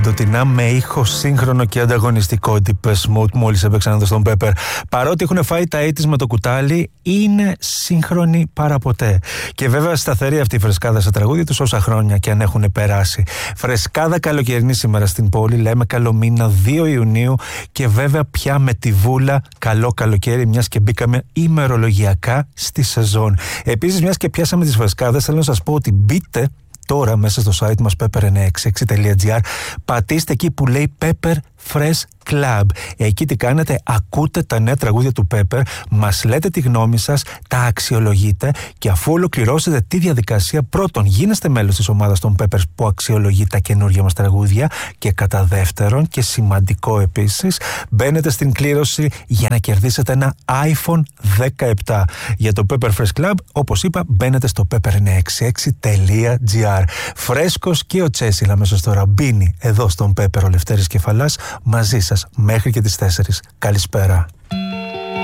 παντοτινά με ήχο σύγχρονο και ανταγωνιστικό. Depeche Mode μόλις έπαιξαν εδώ στον Pepper. Παρότι έχουν φάει τα ήττις με το κουτάλι, είναι σύγχρονοι παραποτέ. Και βέβαια σταθερή αυτή η φρεσκάδα στα τραγούδια τους όσα χρόνια και αν έχουν περάσει. Φρεσκάδα καλοκαιρινή σήμερα στην πόλη, λέμε καλό μήνα 2 Ιουνίου και βέβαια πια με τη βούλα καλό καλοκαίρι, μιας και μπήκαμε ημερολογιακά στη σεζόν. Επίσης, μιας και πιάσαμε τις φρεσκάδες, θέλω να σας πω ότι μπείτε τώρα μέσα στο site μας pepper966.gr, πατήστε εκεί που λέει Pepper Fresh Club. Εκεί τι κάνετε? Ακούτε τα νέα τραγούδια του Pepper, μας λέτε τη γνώμη σας, τα αξιολογείτε και αφού ολοκληρώσετε τη διαδικασία, πρώτον γίνεστε μέλος της ομάδας των Peppers που αξιολογεί τα καινούργια μας τραγούδια και κατά δεύτερον και σημαντικό επίσης, μπαίνετε στην κλήρωση για να κερδίσετε ένα iPhone 17. Για το Pepper Fresh Club, όπως είπα, μπαίνετε στο pepper966.gr. Φρέσκος και ο Τσέσιλ αμέσως τώρα μπίνει εδώ στον Pepper ο Λευτέρης Κεφαλάς μαζί σας μέχρι και τις 4. Καλησπέρα.